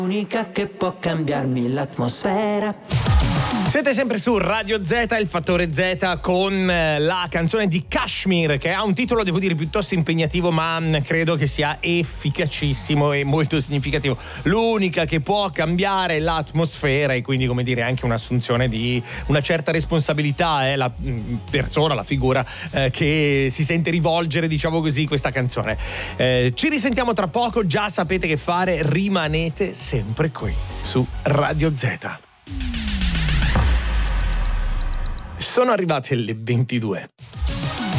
L'unica che può cambiarmi l'atmosfera. Siete sempre su Radio Z, il fattore Z, con la canzone di Kashmir, che ha un titolo, devo dire, piuttosto impegnativo, ma credo che sia efficacissimo e molto significativo. L'unica che può cambiare l'atmosfera, e quindi, come dire, anche un'assunzione di una certa responsabilità, è la persona, la figura che si sente rivolgere, diciamo così, questa canzone. Ci risentiamo tra poco, già sapete che fare, rimanete sempre qui su Radio Z. Sono arrivate le 22.